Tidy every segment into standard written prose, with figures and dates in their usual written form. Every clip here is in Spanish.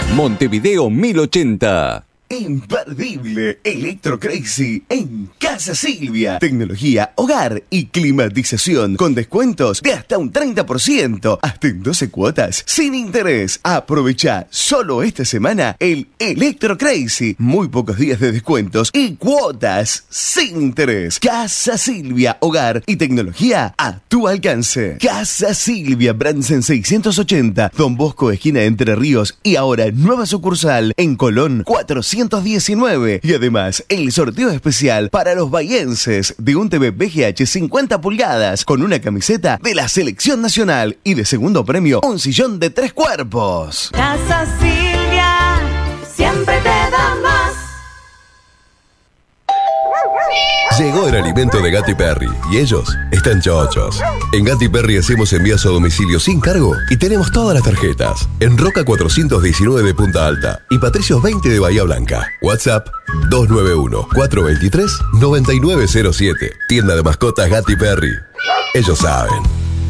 Montevideo 1080. Imperdible Electro Crazy en Casa Silvia. Tecnología, hogar y climatización con descuentos de hasta un 30%, hasta en 12 cuotas sin interés. Aprovecha solo esta semana el Electro Crazy. Muy pocos días de descuentos y cuotas sin interés. Casa Silvia, hogar y tecnología a tu alcance. Casa Silvia, Bransen 680, Don Bosco, esquina Entre Ríos, y ahora nueva sucursal en Colón 419. Y además, el sorteo especial para los bahienses de un TV VGH 50 pulgadas con una camiseta de la Selección Nacional y de segundo premio, un sillón de 3 cuerpos. Casa Silvia, siempre te da más. Llegó el alimento de Gatti Perry y ellos están chochos. En Gatti Perry hacemos envíos a domicilio sin cargo y tenemos todas las tarjetas. En Roca 419 de Punta Alta y Patricios 20 de Bahía Blanca. WhatsApp 291-423-9907. Tienda de mascotas Gatti Perry. Ellos saben.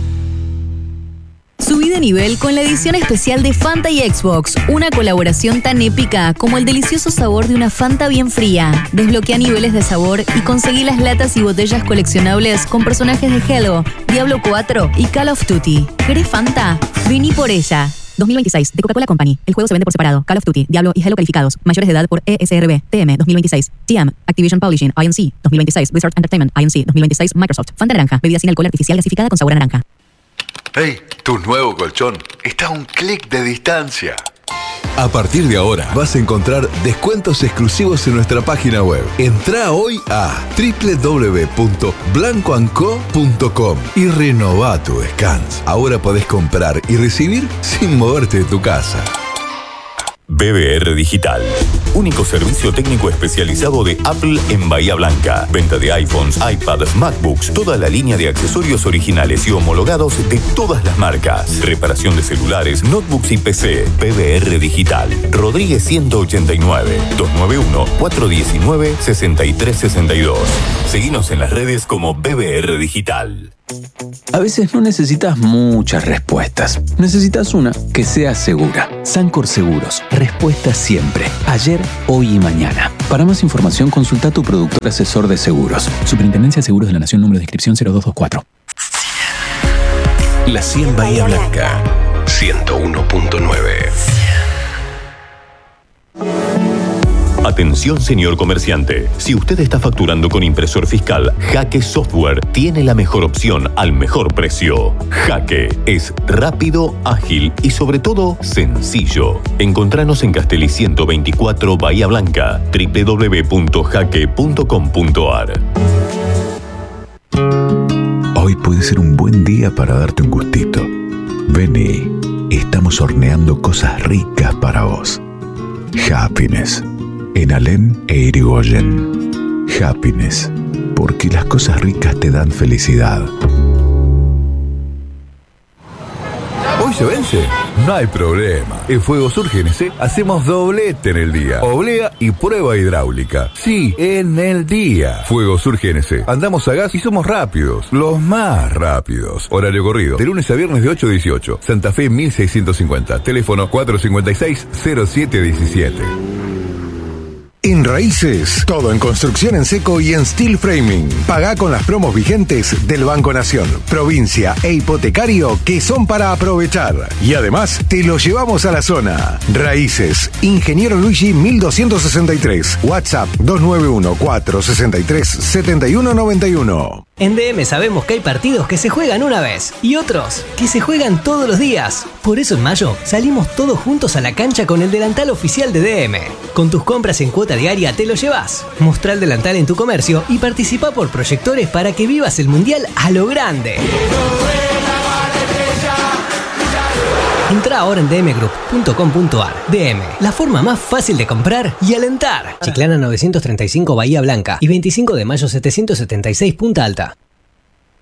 Subí de nivel con la edición especial de Fanta y Xbox, una colaboración tan épica como el delicioso sabor de una Fanta bien fría. Desbloquea niveles de sabor y conseguí las latas y botellas coleccionables con personajes de Halo, Diablo 4 y Call of Duty. ¿Querés Fanta? Vení por ella. 2026, de Coca-Cola Company. El juego se vende por separado. Call of Duty, Diablo y Halo calificados. Mayores de edad por ESRB, TM 2026. TM, Activision Publishing, INC 2026. Blizzard Entertainment, INC 2026. Microsoft. Fanta naranja, bebida sin alcohol artificial gasificada con sabor a naranja. ¡Hey! Tu nuevo colchón está a un clic de distancia. A partir de ahora vas a encontrar descuentos exclusivos en nuestra página web. Entrá hoy a www.blancoandco.com y renová tu descanso. Ahora podés comprar y recibir sin moverte de tu casa. BBR Digital, único servicio técnico especializado de Apple en Bahía Blanca. Venta de iPhones, iPads, MacBooks, toda la línea de accesorios originales y homologados de todas las marcas. Reparación de celulares, notebooks y PC. BBR Digital, Rodríguez 189, 291-419-6362. Seguinos en las redes como BBR Digital. A veces no necesitas muchas respuestas. Necesitas una que sea segura. Sancor Seguros. Respuesta siempre. Ayer, hoy y mañana. Para más información, consulta a tu productor asesor de seguros. Superintendencia de Seguros de la Nación, número de inscripción 0224. La 100 Bahía Blanca. 101.9. Atención, señor comerciante. Si usted está facturando con impresor fiscal, Jaque Software tiene la mejor opción al mejor precio. Jaque es rápido, ágil y sobre todo sencillo. Encontranos en Castelli 124 Bahía Blanca, www.jaque.com.ar. Hoy puede ser un buen día para darte un gustito. Vení, estamos horneando cosas ricas para vos. Happiness. En Alem e Irigoyen. Happiness, porque las cosas ricas te dan felicidad. ¿Hoy se vence? No hay problema. En Fuego Sur GNC hacemos doblete en el día. Oblea y prueba hidráulica. Sí, en el día. Fuego Sur GNC. Andamos a gas y somos rápidos. Los más rápidos. Horario corrido. De lunes a viernes de 8 a 18. Santa Fe 1650. Teléfono 456-0717. En Raíces, todo en construcción en seco y en steel framing. Pagá con las promos vigentes del Banco Nación, provincia e hipotecario que son para aprovechar. Y además, te lo llevamos a la zona. Raíces, Ingeniero Luigi 1263. WhatsApp 291-463-7191. En DM sabemos que hay partidos que se juegan una vez y otros que se juegan todos los días. Por eso en mayo salimos todos juntos a la cancha con el delantal oficial de DM. Con tus compras en cuota diaria te lo llevas. Mostrá el delantal en tu comercio y participa por proyectores para que vivas el mundial a lo grande. Entra ahora en dmgroup.com.ar. DM, la forma más fácil de comprar y alentar. Chiclana 935 Bahía Blanca y 25 de mayo 776 Punta Alta.